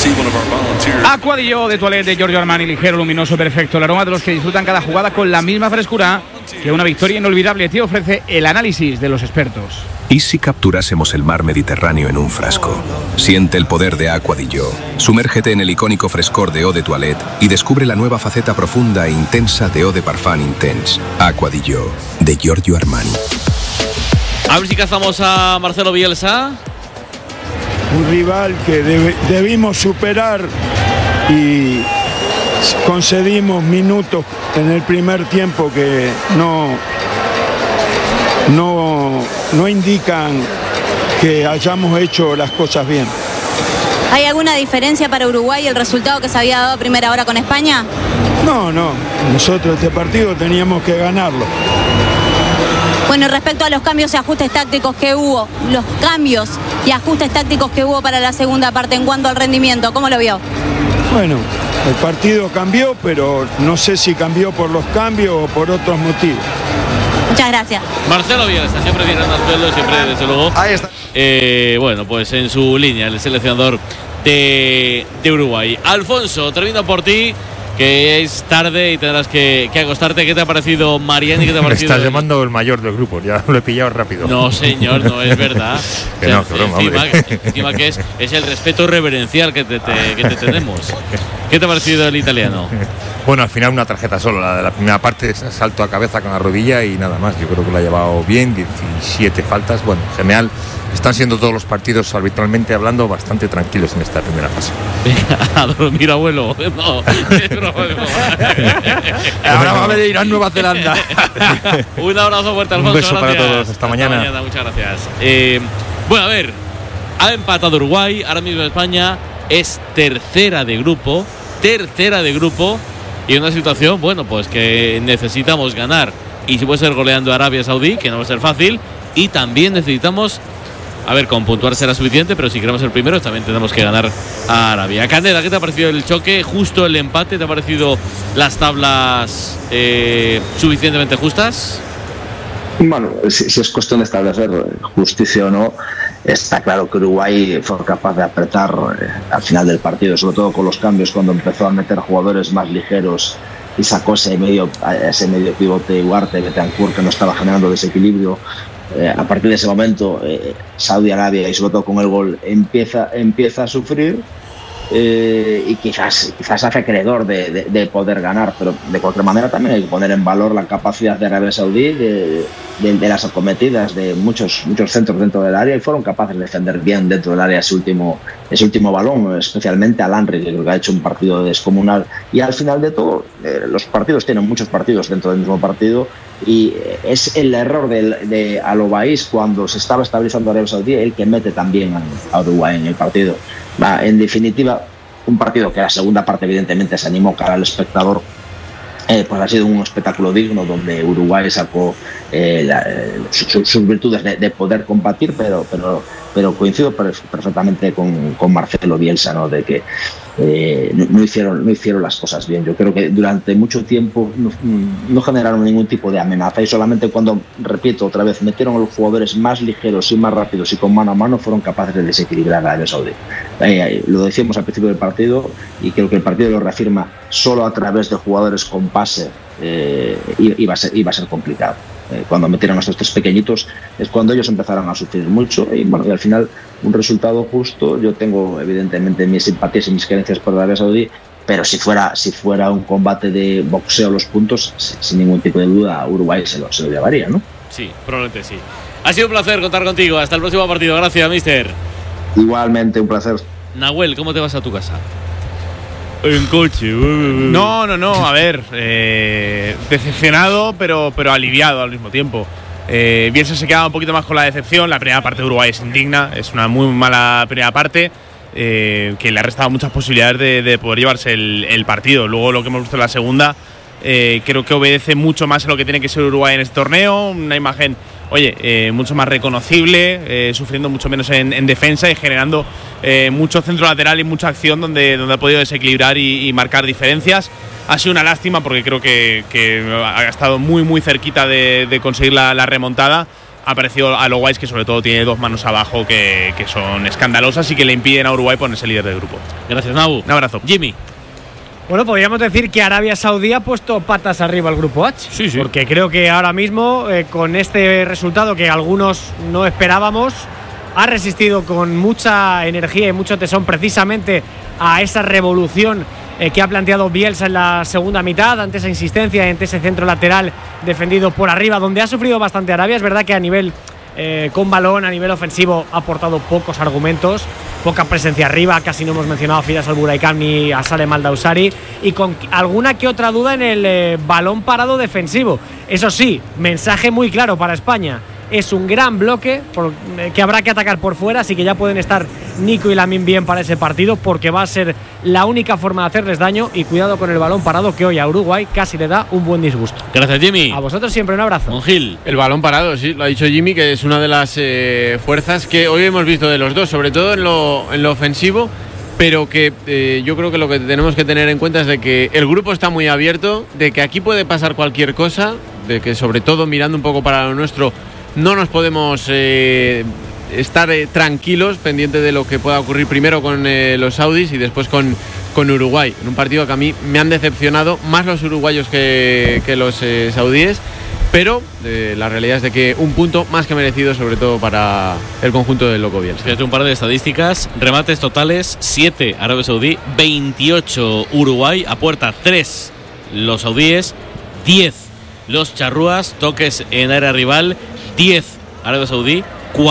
Aqua di Gio de Toilette de Giorgio Armani, ligero, luminoso, perfecto. El aroma de los que disfrutan cada jugada con la misma frescura que una victoria inolvidable. Te ofrece el análisis de los expertos. ¿Y si capturásemos el mar Mediterráneo en un frasco? Siente el poder de Aqua di Gio. Sumérgete en el icónico frescor de Eau de Toilette y descubre la nueva faceta profunda e intensa de Eau de Parfum Intense. Aqua di Gio, de Giorgio Armani. A ver si cazamos a Marcelo Bielsa. Un rival que debimos superar y concedimos minutos en el primer tiempo que no indican que hayamos hecho las cosas bien. ¿Hay alguna diferencia para Uruguay el resultado que se había dado a primera hora con España? No. Nosotros este partido teníamos que ganarlo. Bueno, respecto a los cambios y ajustes tácticos que hubo, para la segunda parte en cuanto al rendimiento, ¿cómo lo vio? Bueno, el partido cambió, pero no sé si cambió por los cambios o por otros motivos. Muchas gracias. Marcelo Bielsa, siempre tirando al suelo, siempre desde luego. Ahí está. Bueno, pues en su línea, el seleccionador de Uruguay. Alfonso, termino por ti, que es tarde y tendrás que acostarte. ¿Qué te ha parecido Mariani? ¿Qué te ha parecido? Me estás llamando el mayor del grupo, ya lo he pillado rápido. No, señor, no es verdad. Que no, que broma, encima que es el respeto reverencial que te tenemos. ¿Qué te ha parecido el italiano? Bueno, al final una tarjeta solo, la de la primera parte, salto a cabeza con la rodilla y nada más. Yo creo que lo ha llevado bien, 17 faltas, bueno, genial. Están siendo todos los partidos, arbitralmente hablando, bastante tranquilos en esta primera fase. A dormir, abuelo. No, ahora va a venir a Nueva Zelanda. Un abrazo fuerte, Alfonso. Un beso gracias. para todos. Hasta mañana. Muchas gracias. Bueno, a ver, ha empatado Uruguay. Ahora mismo España es tercera de grupo. Y una situación, bueno, pues que necesitamos ganar. Y si puede ser goleando a Arabia Saudí, que no va a ser fácil. Y también necesitamos, a ver, con puntuar será suficiente, pero si queremos ser primeros también tenemos que ganar a Arabia. Candela, ¿qué te ha parecido el choque? ¿Justo el empate? ¿Te ha parecido las tablas suficientemente justas? Bueno, si es cuestión de establecer justicia o no, está claro que Uruguay fue capaz de apretar al final del partido, sobre todo con los cambios, cuando empezó a meter jugadores más ligeros y sacó ese medio pivote Ugarte, Betancourt, que no estaba generando desequilibrio. A partir de ese momento, Saudi Arabia, y sobre todo con el gol, empieza a sufrir y quizás hace acreedor de poder ganar, pero de cualquier manera también hay que poner en valor la capacidad de Arabia Saudí, de las acometidas de muchos centros dentro del área, y fueron capaces de defender bien dentro del área ese último balón, especialmente al Henry, que creo que ha hecho un partido descomunal. Y al final de todo, los partidos tienen muchos partidos dentro del mismo partido, y es el error de Al-Obaís, cuando se estaba estabilizando Arabia Saudí, el que mete también a Uruguay en el partido. En definitiva, un partido que la segunda parte evidentemente se animó cara al espectador, pues ha sido un espectáculo digno, donde Uruguay sacó sus virtudes de poder combatir, pero coincido perfectamente con Marcelo Bielsa, ¿no? De que no hicieron las cosas bien. Yo creo que durante mucho tiempo no generaron ningún tipo de amenaza, y solamente cuando, repito otra vez, metieron a los jugadores más ligeros y más rápidos y con mano a mano, fueron capaces de desequilibrar a Arabia Saudí. Lo decíamos al principio del partido, y creo que el partido lo reafirma: solo a través de jugadores con pase iba a ser complicado. Cuando metieron a estos tres pequeñitos es cuando ellos empezaron a sufrir mucho, y bueno, y al final un resultado justo. Yo tengo evidentemente mis simpatías y mis creencias por Arabia Saudí, pero si fuera un combate de boxeo los puntos, sin ningún tipo de duda Uruguay se lo llevaría, ¿no? Sí, probablemente sí. Ha sido un placer contar contigo. Hasta el próximo partido. Gracias, mister. Igualmente, un placer. Nahuel, ¿cómo te vas a tu casa? En coche. No, a ver, decepcionado, pero aliviado al mismo tiempo. Bielsa se queda un poquito más con la decepción. La primera parte de Uruguay es indigna, es una muy mala primera parte, que le ha restado muchas posibilidades de poder llevarse el partido. Luego, lo que hemos visto en la segunda, creo que obedece mucho más a lo que tiene que ser Uruguay en este torneo. Una imagen, mucho más reconocible, sufriendo mucho menos en defensa y generando mucho centro lateral y mucha acción donde ha podido desequilibrar y marcar diferencias. Ha sido una lástima, porque creo que ha estado muy cerquita de conseguir la remontada, ha parecido a Loguais que sobre todo tiene 2 manos abajo que son escandalosas y que le impiden a Uruguay ponerse líder del grupo. Gracias, Nau. Un abrazo. Jimmy. Bueno, podríamos decir que Arabia Saudí ha puesto patas arriba al grupo H. Sí. Porque creo que ahora mismo, con este resultado que algunos no esperábamos, ha resistido con mucha energía y mucho tesón precisamente a esa revolución que ha planteado Bielsa en la segunda mitad, ante esa insistencia, ante ese centro lateral defendido por arriba, donde ha sufrido bastante Arabia. Es verdad que a nivel con balón, a nivel ofensivo, ha aportado pocos argumentos, poca presencia arriba, casi no hemos mencionado a Firas Al-Buraikam ni a Salem Al-Dausari, y con alguna que otra duda en el balón parado defensivo. Eso sí, mensaje muy claro para España: es un gran bloque que habrá que atacar por fuera, así que ya pueden estar Nico y Lamine bien para ese partido, porque va a ser la única forma de hacerles daño. Y cuidado con el balón parado, que hoy a Uruguay casi le da un buen disgusto. Gracias, Jimmy. A vosotros siempre un abrazo. Mongil. El balón parado, sí, lo ha dicho Jimmy, que es una de las fuerzas que hoy hemos visto de los dos, sobre todo en lo ofensivo, pero que yo creo que lo que tenemos que tener en cuenta es de que el grupo está muy abierto, de que aquí puede pasar cualquier cosa, de que sobre todo mirando un poco para lo nuestro, no nos podemos estar tranquilos, pendientes de lo que pueda ocurrir primero con los saudis y después con Uruguay. En un partido que a mí me han decepcionado más los uruguayos que los saudíes, pero la realidad es de que un punto más que merecido, sobre todo para el conjunto del Loco Bielsa. Fíjate un par de estadísticas: remates totales 7 Arabia Saudí, 28 Uruguay, a puerta 3 los saudíes, 10 los charrúas, toques en área rival 10 Arabia Saudí,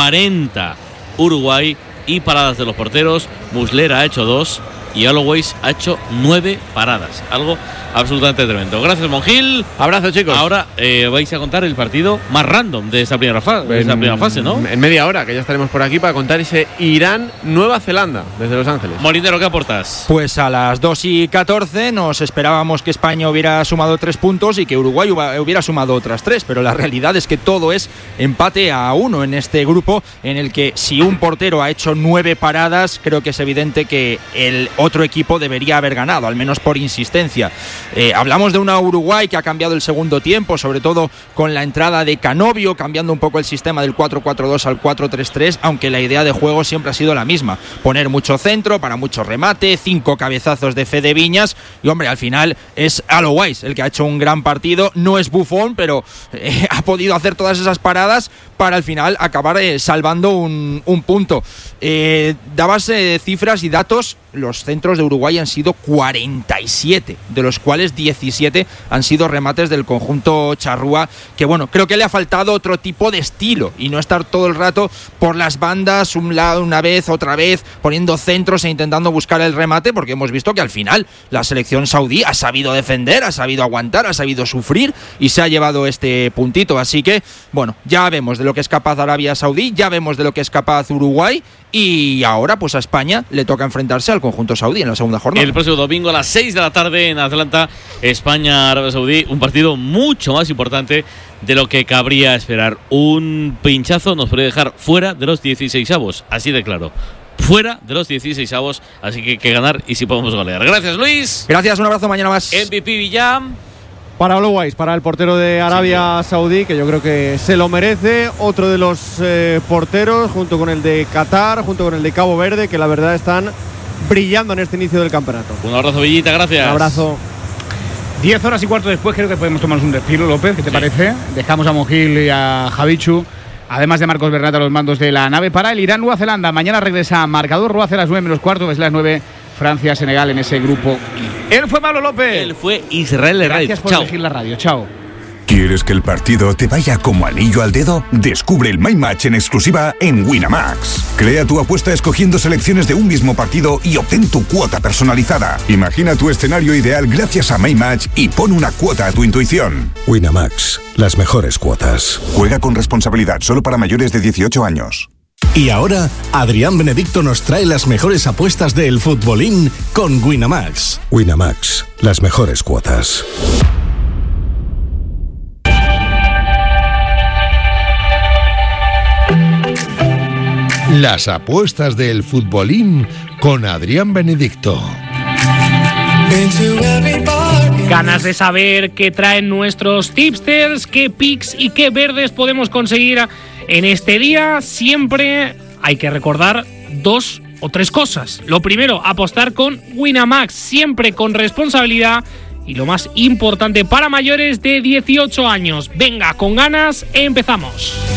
40 Uruguay, y paradas de los porteros. Muslera ha hecho 2 y Always ha hecho 9 paradas. Algo absolutamente tremendo. Gracias, Mongil. Abrazo, chicos. Ahora vais a contar el partido más random de esta primera fase, ¿no? En media hora, que ya estaremos por aquí para contar ese Irán-Nueva Zelanda desde Los Ángeles. Molinero, ¿qué aportas? Pues a las 2:14 nos esperábamos que España hubiera sumado 3 puntos y que Uruguay hubiera sumado otras 3, pero la realidad es que todo es empate a 1 en este grupo, en el que si un portero ha hecho 9 paradas, creo que es evidente que el otro equipo debería haber ganado, al menos por insistencia. Hablamos de una Uruguay que ha cambiado el segundo tiempo, sobre todo con la entrada de Canovio, cambiando un poco el sistema del 4-4-2 al 4-3-3, aunque la idea de juego siempre ha sido la misma: poner mucho centro para mucho remate, 5 cabezazos de Fede Viñas, y hombre, al final es Always el que ha hecho un gran partido. No es Buffon, pero ha podido hacer todas esas paradas para al final acabar salvando un punto. Dabas cifras y datos. Los centros de Uruguay han sido 47, de los cuales 17 han sido remates del conjunto charrúa, que bueno, creo que le ha faltado otro tipo de estilo y no estar todo el rato por las bandas, un lado, una vez, otra vez, poniendo centros e intentando buscar el remate, porque hemos visto que al final la selección saudí ha sabido defender, ha sabido aguantar, ha sabido sufrir y se ha llevado este puntito. Así que bueno, ya vemos de lo que es capaz Arabia Saudí, ya vemos de lo que es capaz Uruguay, y ahora pues a España le toca enfrentarse al conjunto saudí en la segunda jornada. El próximo domingo a las 6 de la tarde en Atlanta, España-Arabia Saudí, un partido mucho más importante de lo que cabría esperar. Un pinchazo nos podría dejar fuera de los 16avos, así de claro. Fuera de los 16avos, así que hay que ganar y si podemos golear. Gracias, Luis. Gracias, un abrazo, mañana más. MVP Villam. Para Always, para el portero de Arabia Saudí, que yo creo que se lo merece. Otro de los porteros, junto con el de Qatar, junto con el de Cabo Verde, que la verdad están brillando en este inicio del campeonato. Un abrazo, Villita, gracias. Un abrazo. 10 horas y cuarto después, creo que podemos tomarnos un respiro, López, ¿qué te parece? Dejamos a Mongil y a Javichu, además de Marcos Bernat, a los mandos de la nave para el Irán-Nueva Zelanda. Mañana regresa Marcador Roa a las 9:15, es las 9, Francia-Senegal en ese grupo I. Él fue Pablo López. Él fue Israel Herrera. Gracias por elegir la radio. Chao. ¿Quieres que el partido te vaya como anillo al dedo? Descubre el My Match en exclusiva en Winamax. Crea tu apuesta escogiendo selecciones de un mismo partido y obtén tu cuota personalizada. Imagina tu escenario ideal gracias a My Match y pon una cuota a tu intuición. Winamax, las mejores cuotas. Juega con responsabilidad, solo para mayores de 18 años. Y ahora, Adrián Benedicto nos trae las mejores apuestas del futbolín con Winamax. Winamax, las mejores cuotas. Las apuestas del futbolín con Adrián Benedicto. Ganas de saber qué traen nuestros tipsters, qué picks y qué verdes podemos conseguir En este día siempre hay que recordar 2 o 3 cosas. Lo primero, apostar con Winamax, siempre con responsabilidad. Y lo más importante, para mayores de 18 años. Venga, con ganas, empezamos.